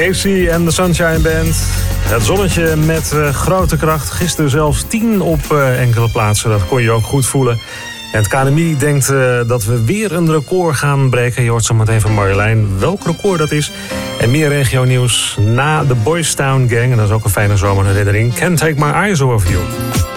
Casey en de Sunshine Band. Het zonnetje met grote kracht. Gisteren zelfs 10 op enkele plaatsen. Dat kon je ook goed voelen. En het KNMI denkt dat we weer een record gaan breken. Je hoort zo meteen van Marjolein welk record dat is. En meer regionieuws na de Boys Town Gang. En dat is ook een fijne zomerherinnering. Can't Take My Eyes Off You.